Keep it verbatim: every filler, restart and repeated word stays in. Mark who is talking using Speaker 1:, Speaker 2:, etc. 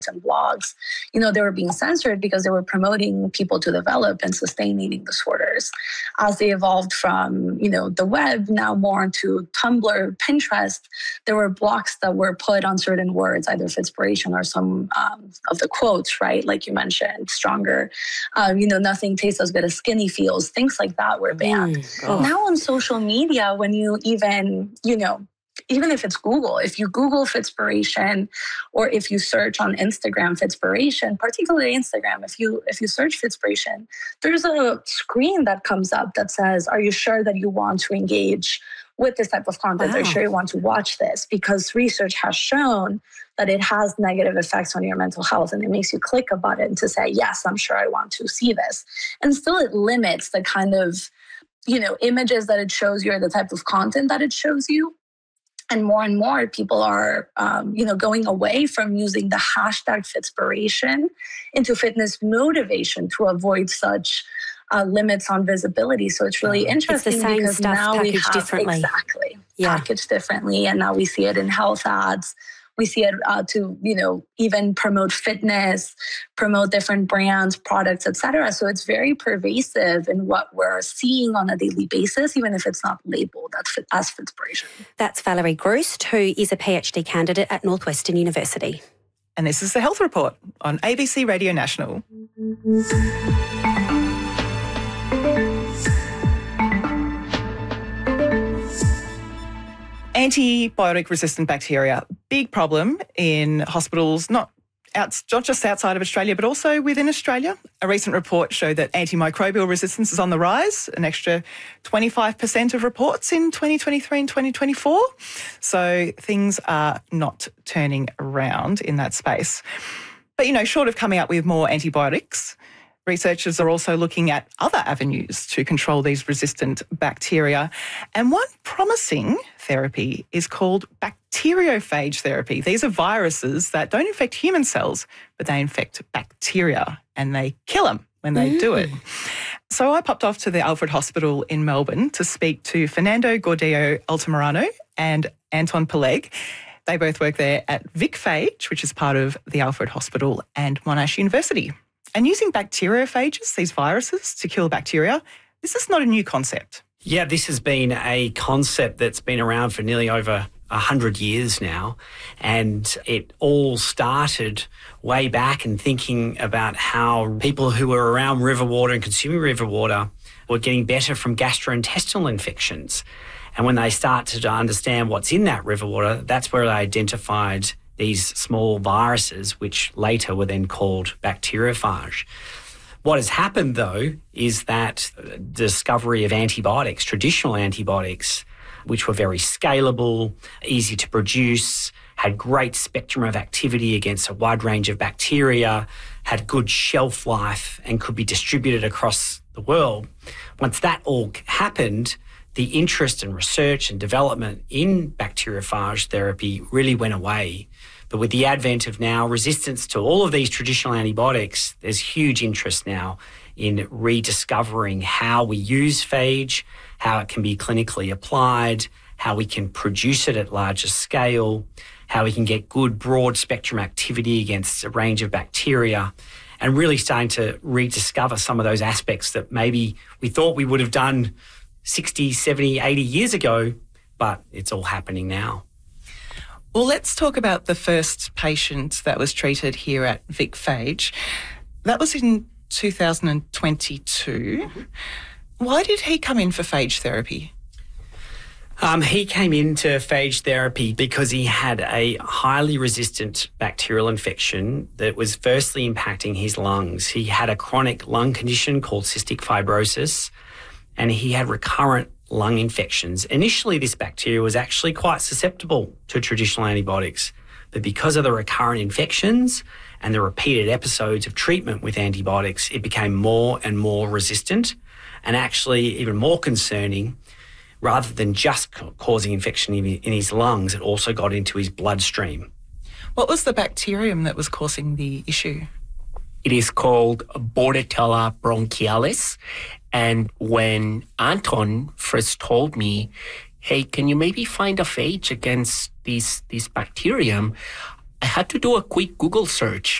Speaker 1: and blogs, you know, they were being censored because they were promoting people to develop and sustain eating disorders. As they evolved from, you know, the web now more into Tumblr, Pinterest, there were blocks that were put on certain words, either Fitspiration or some um, of the quotes, right? Like you mentioned, stronger, um, you know, nothing tastes as good as skinny feels, things like that were banned.
Speaker 2: Mm, oh.
Speaker 1: Now on social media, when you even, you know, even if it's Google, if you Google Fitspiration, or if you search on Instagram Fitspiration, particularly Instagram, if you if you search Fitspiration, there's a screen that comes up that says, are you sure that you want to engage with this type of content?
Speaker 2: Wow.
Speaker 1: Are you sure you want to watch this? Because research has shown that it has negative effects on your mental health, and it makes you click a button to say, yes, I'm sure I want to see this. And still it limits the kind of, you know, images that it shows you or the type of content that it shows you. And more and more people are, um, you know, going away from using the hashtag Fitspiration into fitness motivation to avoid such uh, limits on visibility. So it's really interesting
Speaker 2: it's the same
Speaker 1: because
Speaker 2: stuff
Speaker 1: now we have
Speaker 2: differently.
Speaker 1: exactly
Speaker 2: Yeah.
Speaker 1: packaged differently, and now we see it in health ads. We see it uh, to, you know, even promote fitness, promote different brands, products, et cetera. So it's very pervasive in what we're seeing on a daily basis, even if it's not labeled as, as Fitspiration.
Speaker 2: That's Valerie Groost, who is a PhD candidate at Northwestern University.
Speaker 3: And this is the Health Report on A B C Radio National. Antibiotic-resistant bacteria, big problem in hospitals, not out, not just outside of Australia, but also within Australia. A recent report showed that antimicrobial resistance is on the rise, an extra twenty-five percent of reports in twenty twenty-three and twenty twenty-four. So things are not turning around in that space. But, you know, short of coming up with more antibiotics, researchers are also looking at other avenues to control these resistant bacteria. And one promising therapy is called bacteriophage therapy. These are viruses that don't infect human cells, but they infect bacteria and they kill them when they mm. do it. So I popped off to the Alfred Hospital in Melbourne to speak to Fernando Gordillo Altamirano and Anton Peleg. They both work there at VicPhage, which is part of the Alfred Hospital and Monash University. And using bacteriophages, these viruses, to kill bacteria, this is not a new concept.
Speaker 4: Yeah, this has been a concept that's been around for nearly over one hundred years now. And it all started way back in thinking about how people who were around river water and consuming river water were getting better from gastrointestinal infections. And when they started to understand what's in that river water, that's where they identified these small viruses, which later were then called bacteriophage. What has happened, though, is that the discovery of antibiotics, traditional antibiotics, which were very scalable, easy to produce, had great spectrum of activity against a wide range of bacteria, had good shelf life and could be distributed across the world. Once that all happened, the interest in research and development in bacteriophage therapy really went away. But with the advent of now resistance to all of these traditional antibiotics, there's huge interest now in rediscovering how we use phage, how it can be clinically applied, how we can produce it at larger scale, how we can get good broad spectrum activity against a range of bacteria, and really starting to rediscover some of those aspects that maybe we thought we would have done sixty, seventy, eighty years ago, but it's all happening now.
Speaker 3: Well, let's talk about the first patient that was treated here at VicPhage. That was in two thousand twenty-two. Mm-hmm. Why did he come in for phage therapy?
Speaker 4: Um, he came into phage therapy because he had a highly resistant bacterial infection that was firstly impacting his lungs. He had a chronic lung condition called cystic fibrosis, and he had recurrent lung infections. Initially, this bacteria was actually quite susceptible to traditional antibiotics, but because of the recurrent infections and the repeated episodes of treatment with antibiotics, it became more and more resistant, and actually even more concerning. Rather than just causing infection in his lungs, it also got into his bloodstream.
Speaker 3: What was the bacterium that was causing the issue?
Speaker 5: It is called Bordetella bronchialis. And when Anton first told me, hey, can you maybe find a phage against these, this bacterium? I had to do a quick Google search